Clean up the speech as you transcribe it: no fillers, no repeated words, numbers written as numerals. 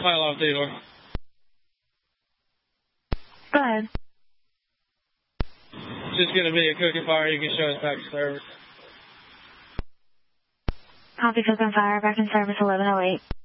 File off Theodore. Go ahead. Just going to be a cooking fire. You can show us back to service. Copy, cook on fire. Back in service 1108.